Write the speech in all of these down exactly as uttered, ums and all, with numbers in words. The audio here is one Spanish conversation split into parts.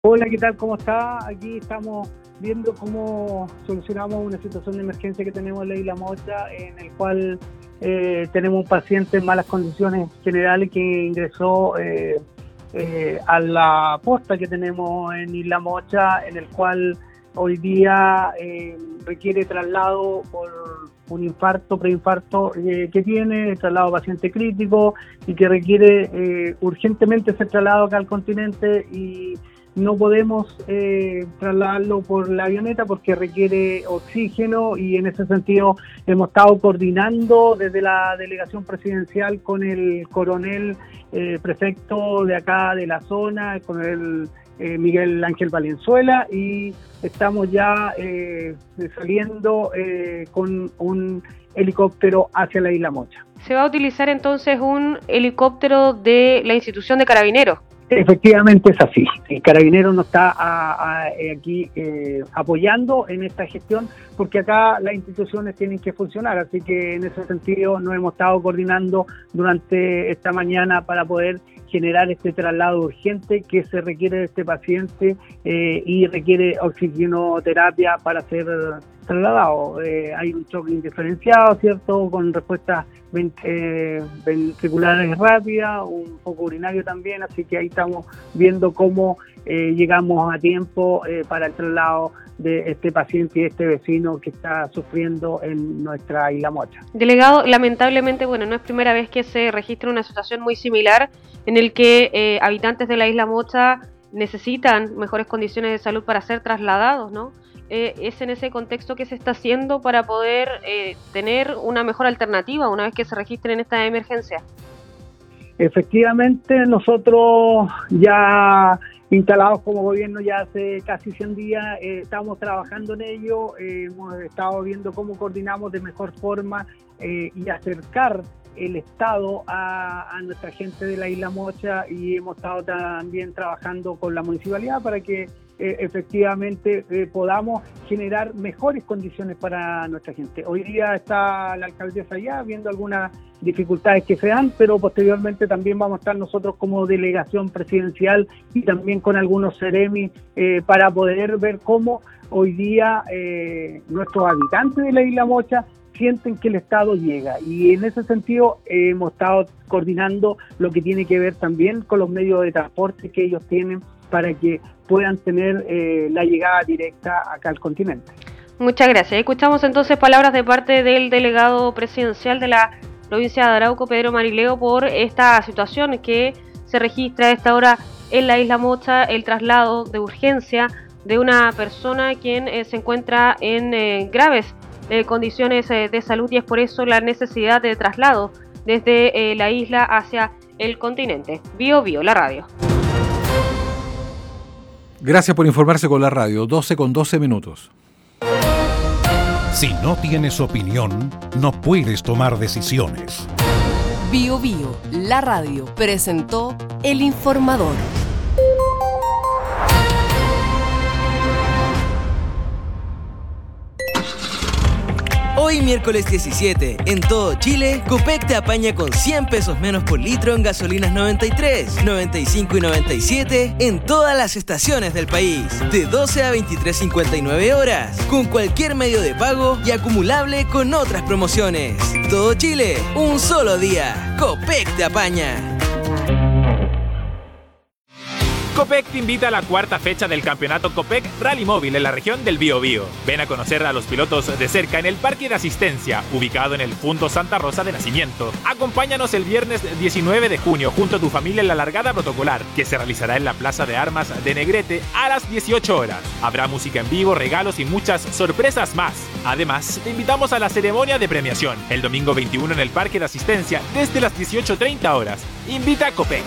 Hola, ¿qué tal? ¿Cómo está? Aquí estamos viendo cómo solucionamos una situación de emergencia que tenemos en la Isla Mocha, en el cual eh, tenemos un paciente en malas condiciones generales que ingresó eh, eh, a la posta que tenemos en Isla Mocha, en el cual hoy día eh, requiere traslado por un infarto, preinfarto eh, que tiene, traslado paciente crítico y que requiere eh, urgentemente ser trasladado acá al continente, y no podemos eh, trasladarlo por la avioneta porque requiere oxígeno, y en ese sentido hemos estado coordinando desde la delegación presidencial con el coronel eh, prefecto de acá de la zona, el coronel eh, Miguel Ángel Valenzuela, y estamos ya eh, saliendo eh, con un helicóptero hacia la Isla Mocha. ¿Se va a utilizar entonces un helicóptero de la institución de Carabineros? Efectivamente es así. El Carabinero nos está a, a, aquí eh, apoyando en esta gestión, porque acá las instituciones tienen que funcionar, así que en ese sentido nos hemos estado coordinando durante esta mañana para poder generar este traslado urgente que se requiere de este paciente eh, y requiere oxigenoterapia para ser trasladado. Eh, hay un choque indiferenciado, ¿cierto?, con respuestas eh, ventriculares rápidas, un poco urinario también, así que ahí estamos viendo cómo eh, llegamos a tiempo eh, para el traslado de este paciente y este vecino que está sufriendo en nuestra Isla Mocha. Delegado, lamentablemente, bueno, no es primera vez que se registra una situación muy similar en el que eh, habitantes de la Isla Mocha necesitan mejores condiciones de salud para ser trasladados, ¿no? Eh, es en ese contexto que se está haciendo para poder eh, tener una mejor alternativa una vez que se registren estas emergencias. Efectivamente, nosotros ya instalados como gobierno ya hace casi cien días, eh, estamos trabajando en ello, eh, hemos estado viendo cómo coordinamos de mejor forma eh, y acercar el Estado a, a nuestra gente de la Isla Mocha, y hemos estado también trabajando con la municipalidad para que eh, efectivamente eh, podamos generar mejores condiciones para nuestra gente. Hoy día está la alcaldesa allá viendo algunas dificultades que se dan, pero posteriormente también vamos a estar nosotros como delegación presidencial y también con algunos seremi eh, para poder ver cómo hoy día eh, nuestros habitantes de la Isla Mocha sienten que el Estado llega, y en ese sentido eh, hemos estado coordinando lo que tiene que ver también con los medios de transporte que ellos tienen para que puedan tener eh, la llegada directa acá al continente. Muchas gracias. Escuchamos entonces palabras de parte del delegado presidencial de la provincia de Arauco, Pedro Marileo, por esta situación que se registra a esta hora en la Isla Mocha, el traslado de urgencia de una persona quien eh, se encuentra en eh, graves eh, condiciones eh, de salud, y es por eso la necesidad de traslado desde eh, la isla hacia el continente. Bio Bio, la radio. Gracias por informarse con la radio. doce con doce minutos. Si no tienes opinión, no puedes tomar decisiones. Bio Bio, la radio, presentó El Informador. Hoy miércoles diecisiete, en todo Chile, Copec te apaña con cien pesos menos por litro en gasolinas noventa y tres, noventa y cinco y noventa y siete en todas las estaciones del país. De doce a veintitrés cincuenta y nueve horas, con cualquier medio de pago y acumulable con otras promociones. Todo Chile, un solo día. Copec te apaña. Copec te invita a la cuarta fecha del campeonato Copec Rally Móvil en la región del Biobío. Ven a conocer a los pilotos de cerca en el Parque de Asistencia, ubicado en el Punto Santa Rosa de Nacimiento. Acompáñanos el viernes diecinueve de junio junto a tu familia en la largada protocolar, que se realizará en la Plaza de Armas de Negrete a las dieciocho horas. Habrá música en vivo, regalos y muchas sorpresas más. Además, te invitamos a la ceremonia de premiación, el domingo veintiuno en el Parque de Asistencia desde las dieciocho treinta horas. Invita a Copec.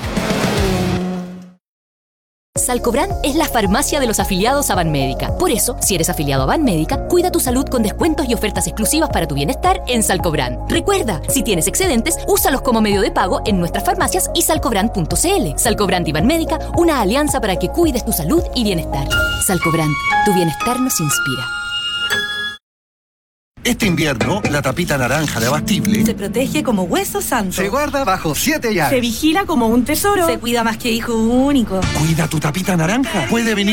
Salcobran es la farmacia de los afiliados a Banmédica. Por eso, si eres afiliado a Banmédica, cuida tu salud con descuentos y ofertas exclusivas para tu bienestar en Salcobran. Recuerda, si tienes excedentes, úsalos como medio de pago en nuestras farmacias y salcobran punto c l. Salcobran y Banmédica, una alianza para que cuides tu salud y bienestar. Salcobran, tu bienestar nos inspira. Este invierno, la tapita naranja de Abastible se protege como hueso santo. Se guarda bajo siete llaves. Se vigila como un tesoro. Se cuida más que hijo único. Cuida tu tapita naranja. Puede venir